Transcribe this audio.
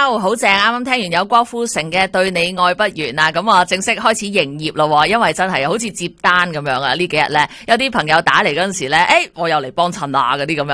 ，好正！啱啱聽完有郭富城嘅《對你愛不完》啊，咁啊正式開始營業咯，因為真係好似接單咁樣啊！呢幾日咧，有啲朋友打嚟嗰陣時咧，我又嚟幫襯啊嗰啲咁樣